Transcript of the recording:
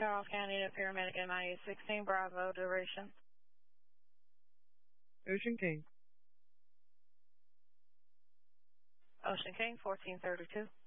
Charles County to paramedic MIA 16 Bravo, duration. Ocean King. Ocean King, 1432.